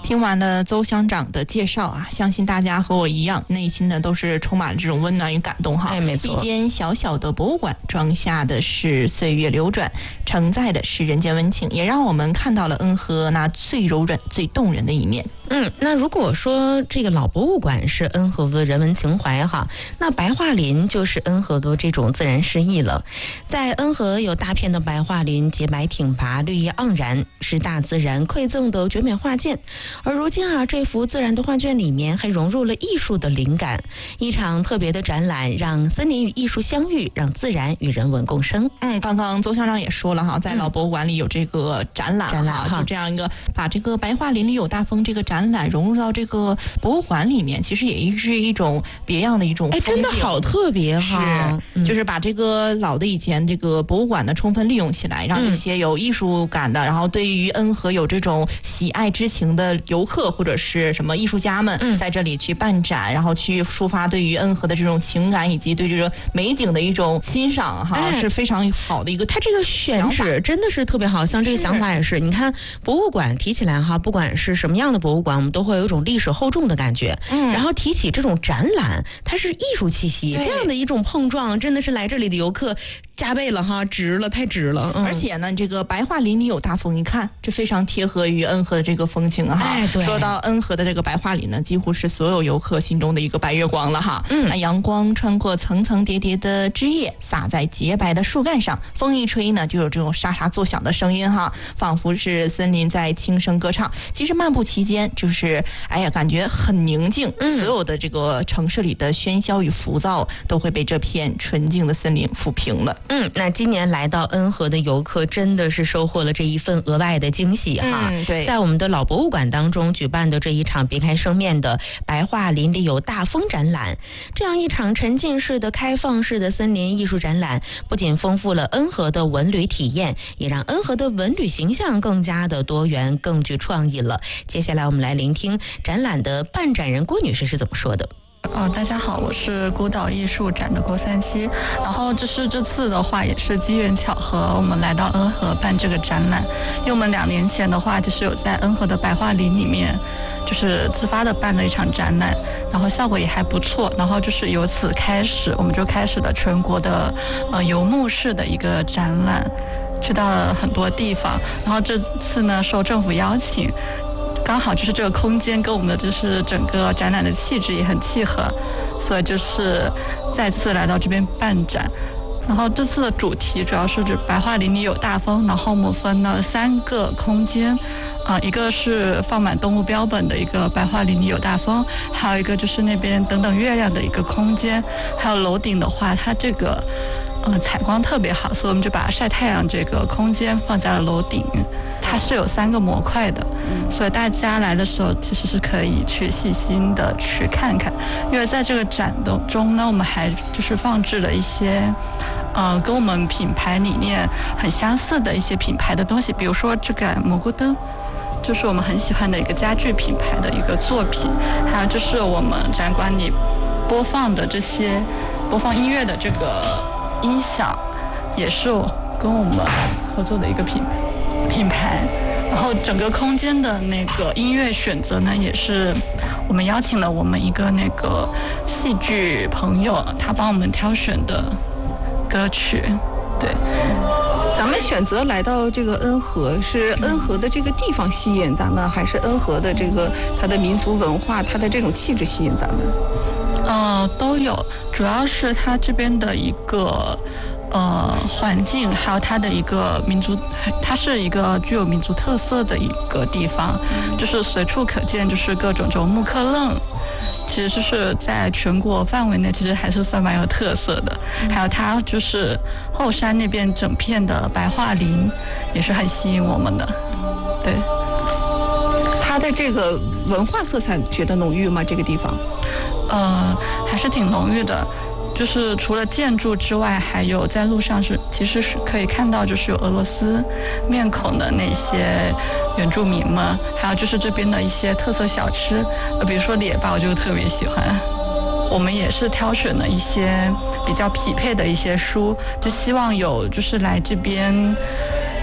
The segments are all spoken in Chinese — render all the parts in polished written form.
听完了邹乡长的介绍啊，相信大家和我一样，内心呢都是充满了这种温暖与感动哈。 没错， 一间小小的博物馆，装下的是岁月流转，承载的是人间温情，也让我们看到了恩和那最柔软、最动人的一面。 那如果说这个老博物馆是恩和的人文情怀哈，那白桦林就是恩和的这种自然诗意了。在恩和有大片的白桦林，洁白挺拔，绿意盎然，是大自然馈赠的绝美画卷。而如今啊，这幅自然的画卷里面还融入了艺术的灵感，一场特别的展览，让森林与艺术相遇，让自然与人文共生。 刚刚邹乡长也说了哈，在老博物馆里有这个展览哈，就这样一个把这个白桦林里有大风这个展览融入到这个博物馆里面，其实也是一种别样的一种风景， 真的好特别哈！ 就是把这个老的以前这个博物馆呢充分利用起来，让一些有艺术感的，然后对于恩和有这种喜爱之情的游客或者是什么艺术家们，在这里去办展，然后去抒发对于恩和的这种情感以及对这个美景的一种欣赏哈，是非常好的一个。 他这个选址真的是特别好，像这个想法也是。你看博物馆提起来哈，不管是什么样的博物馆，我们都会有一种历史厚重的感觉。然后提起这种展览，它是艺术气息，这样的一种碰撞，真的是来这里的游客加倍了哈，值了，太值了。 而且呢，这个白桦林里有大风，一看这非常贴合于恩和的这个风情哈。说到恩和的这个白桦林呢，几乎是所有游客心中的一个白月光了哈。那阳光穿过层层叠叠的枝叶，洒在洁白的树干上，风一吹呢，就有这种沙沙作响的声音哈，仿佛是森林在轻声歌唱。其实漫步期间，就是感觉很宁静，所有的这个城市里的喧嚣与浮躁都会被这片纯净的森林抚平了。 那今年来到恩和的游客真的是收获了这一份额外的惊喜哈。 对， 在我们的老博物馆当中举办的这一场别开生面的白桦林里有大风展览，这样一场沉浸式的开放式的森林艺术展览，不仅丰富了恩和的文旅体验，也让恩和的文旅形象更加的多元，更具创意了。接下来我们来聆听展览的办展人郭女士是怎么说的。 大家好，我是孤岛艺术展的郭三七。然后这次的话也是机缘巧合，我们来到恩和办这个展览。因为我们2年前的话，就是有在恩和的白桦林里面，就是自发的办了一场展览，然后效果也还不错。然后就是由此开始，我们就开始了全国的游牧式的一个展览，去到了很多地方。然后这次呢，受政府邀请。刚好就是这个空间跟我们的就是整个展览的气质也很契合，所以就是再次来到这边办展。然后这次的主题主要是指白桦林里有大风，然后我们分了3个空间，一个是放满动物标本的一个白桦林里有大风，还有一个就是那边等等月亮的一个空间，还有楼顶的话，它这个采光特别好，所以我们就把晒太阳这个空间放在了楼顶。它是有3个模块的，所以大家来的时候其实是可以去细心的去看看。因为在这个展中呢，我们还就是放置了一些跟我们品牌理念很相似的一些品牌的东西，比如说这个蘑菇灯，就是我们很喜欢的一个家具品牌的一个作品，还有就是我们展馆里播放的这些播放音乐的这个音响，也是跟我们合作的一个品牌。然后整个空间的那个音乐选择呢，也是我们邀请了我们一个那个戏剧朋友，他帮我们挑选的歌曲。对， 咱们选择来到这个恩和，是恩和的这个地方吸引咱们，还是恩和的这个它的民族文化，它的这种气质吸引咱们？ 都有，主要是它这边的一个环境，还有它的一个民族，它是一个具有民族特色的一个地方，就是随处可见，就是各种这种木刻楞，其实就是在全国范围内，其实还是算蛮有特色的。还有它就是后山那边整片的白桦林，也是很吸引我们的。对， 它的这个文化色彩觉得浓郁吗？这个地方？ 还是挺浓郁的。就是除了建筑之外，还有在路上其实是可以看到，就是有俄罗斯面孔的那些原住民们，还有就是这边的一些特色小吃，比如说列巴，我就特别喜欢。我们也是挑选了一些比较匹配的一些书，就希望有就是来这边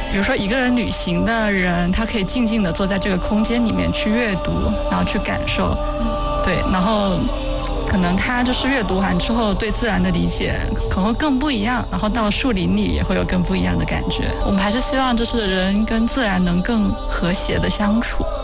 比如说一个人旅行的人，他可以静静地坐在这个空间里面去阅读，然后去感受，对，然后可能他就是阅读完之后对自然的理解可能会更不一样，然后到树林里也会有更不一样的感觉。我们还是希望就是人跟自然能更和谐的相处。